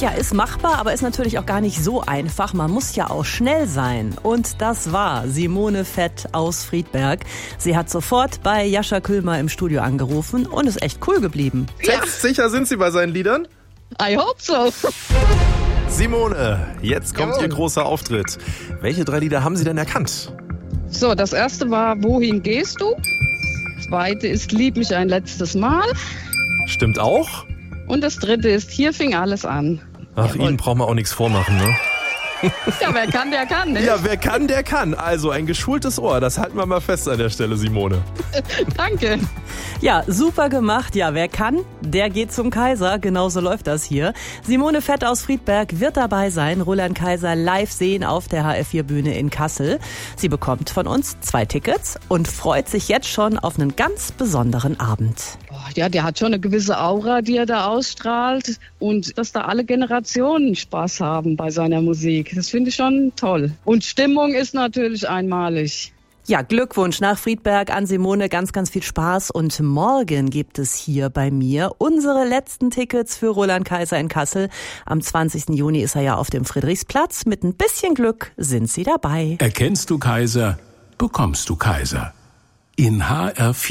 Ja, ist machbar, aber ist natürlich auch gar nicht so einfach. Man muss ja auch schnell sein. Und das war Simone Fett aus Friedberg. Sie hat sofort bei Jascha Kühlmer im Studio angerufen und ist echt cool geblieben. Textsicher sind Sie bei seinen Liedern? I hope so. Simone, jetzt kommt Ihr großer Auftritt. Welche 3 Lieder haben Sie denn erkannt? So, das erste war Wohin gehst du? Das zweite ist Lieb mich ein letztes Mal. Stimmt auch? Und das dritte ist Hier fing alles an. Ach, Ihnen braucht man auch nichts vormachen, ne? Ja, wer kann, der kann, ne? Ja, wer kann, der kann. Also ein geschultes Ohr, das halten wir mal fest an der Stelle, Simone. Danke. Ja, super gemacht. Ja, wer kann, der geht zum Kaiser. Genauso läuft das hier. Simone Fett aus Friedberg wird dabei sein. Roland Kaiser live sehen auf der HR4-Bühne in Kassel. Sie bekommt von uns 2 Tickets und freut sich jetzt schon auf einen ganz besonderen Abend. Ja, der hat schon eine gewisse Aura, die er da ausstrahlt. Und dass da alle Generationen Spaß haben bei seiner Musik. Das finde ich schon toll. Und Stimmung ist natürlich einmalig. Ja, Glückwunsch nach Friedberg an Simone. Ganz, ganz viel Spaß. Und morgen gibt es hier bei mir unsere letzten Tickets für Roland Kaiser in Kassel. Am 20. Juni ist er ja auf dem Friedrichsplatz. Mit ein bisschen Glück sind Sie dabei. Erkennst du Kaiser, bekommst du Kaiser. In HR4.